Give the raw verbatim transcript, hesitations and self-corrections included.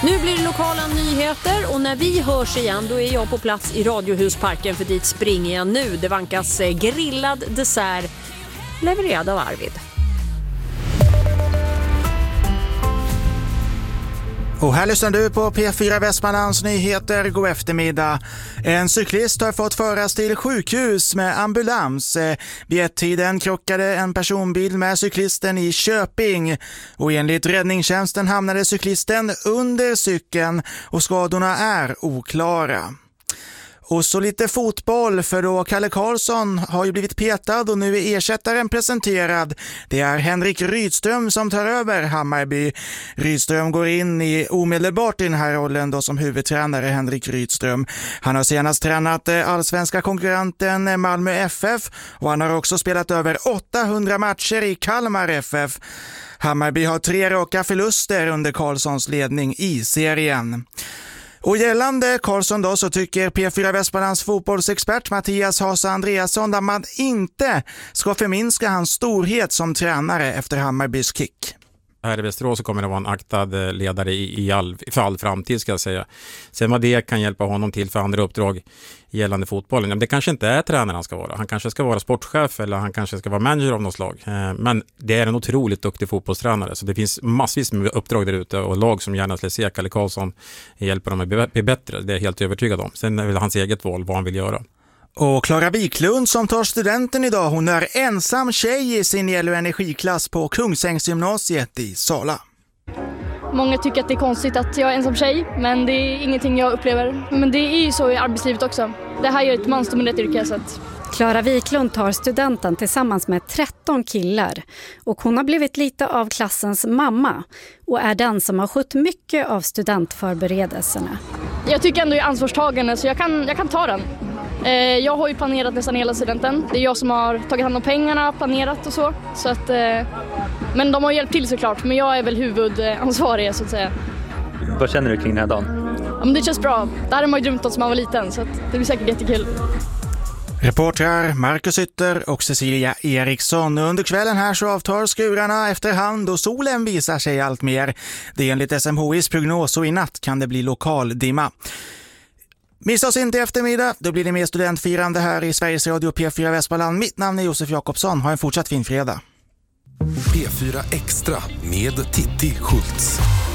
Nu blir det lokala nyheter och när vi hörs igen då är jag på plats i Radiohusparken, för dit springer jag nu. Det vankas grillad dessert levererad av Arvid. Och här lyssnar du på P fyra Västmanlands nyheter. God eftermiddag. En cyklist har fått föras till sjukhus med ambulans. Vid ett tiden krockade en personbil med cyklisten i Köping. Och enligt räddningstjänsten hamnade cyklisten under cykeln och skadorna är oklara. Och så lite fotboll, för då Kalle Karlsson har ju blivit petad och nu är ersättaren presenterad. Det är Henrik Rydström som tar över Hammarby. Rydström går in i omedelbart i den här rollen då som huvudtränare, Henrik Rydström. Han har senast tränat allsvenska konkurrenten Malmö F F och han har också spelat över åttahundra matcher i Kalmar F F. Hammarby har tre raka förluster under Karlssons ledning i serien. Och gällande Karlsson då så tycker P fyra Västmanlands fotbollsexpert Mattias Hasa Andreasson att man inte ska förminska hans storhet som tränare efter Hammarbys kick. Här i Västerås så kommer det vara en aktad ledare i, i all, för all framtid, ska jag säga. Sen vad det kan hjälpa honom till för andra uppdrag gällande fotbollen. Men det kanske inte är tränare han ska vara. Han kanske ska vara sportchef eller han kanske ska vara manager av något slag. Men det är en otroligt duktig fotbollstränare. Så det finns massvis med uppdrag där ute och lag som gärna skulle se Kalle Karlsson hjälper dem att bli bättre. Det är jag helt övertygad om. Sen är det hans eget val vad han vill göra. Och Klara Wiklund som tar studenten idag, hon är ensam tjej i sin el- och energiklass på Kungsängsgymnasiet i Sala. Många tycker att det är konstigt att jag är ensam tjej, men det är ingenting jag upplever. Men det är ju så i arbetslivet också. Det här är ett mansdominerat yrke. Så att... Klara Wiklund tar studenten tillsammans med tretton killar och hon har blivit lite av klassens mamma och är den som har skött mycket av studentförberedelserna. Jag tycker ändå jag är ansvarstagande så jag kan, jag kan ta den. Jag har ju planerat nästan hela studenten. Det är jag som har tagit hand om pengarna, planerat och så. så att, men de har hjälpt till såklart, men jag är väl huvudansvarig så att säga. Vad känner du kring den här dagen? Ja, men det känns bra. Det här har man ju drömt om som man var liten så att det blir säkert jättekul. Reportrar Marcus Ytter och Cecilia Eriksson. Under kvällen här så avtar skurarna efterhand och solen visar sig allt mer. Det är enligt S M H I:s prognos och i natt kan det bli lokal dimma. Missa oss inte i eftermiddag, då blir det mer studentfirande här i Sveriges Radio P fyra Västmanland. Mitt namn är Josef Jakobsson, ha en fortsatt fin fredag. P fyra Extra med Titti Schultz.